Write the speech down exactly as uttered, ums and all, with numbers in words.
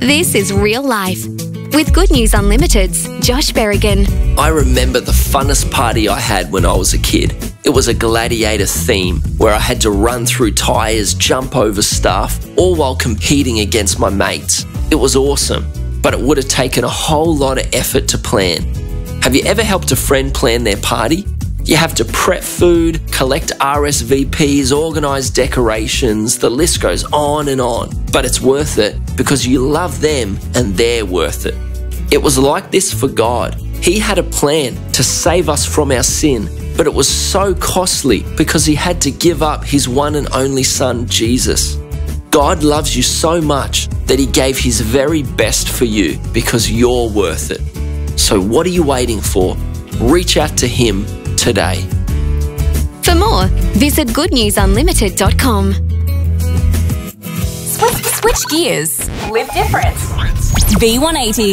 This is real life. With Good News Unlimited's Josh Berrigan. I remember the funnest party I had when I was a kid. It was a gladiator theme where I had to run through tyres, jump over stuff, all while competing against my mates. It was awesome, but it would have taken a whole lot of effort to plan. Have you ever helped a friend plan their party? You have to prep food, collect R S V Ps, organise decorations, the list goes on and on. But it's worth it because you love them and they're worth it. It was like this for God. He had a plan to save us from our sin, but it was so costly because he had to give up his one and only son, Jesus. God loves you so much that he gave his very best for you because you're worth it. So what are you waiting for? Reach out to him today. For more, visit good news unlimited dot com. Switch, switch gears. Live different. V one eighty.